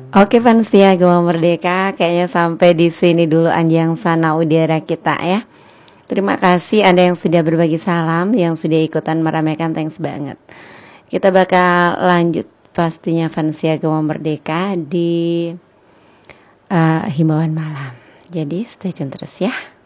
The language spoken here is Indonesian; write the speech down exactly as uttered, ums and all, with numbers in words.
Oke Vansia Gema Merdeka, kayaknya sampai di sini dulu Anjang Sana Udara kita ya. Terima kasih Anda yang sudah berbagi salam, yang sudah ikutan meramaikan, thanks banget. Kita bakal lanjut pastinya Vansia Gema Merdeka di uh, himbauan malam. Jadi stay tune terus ya.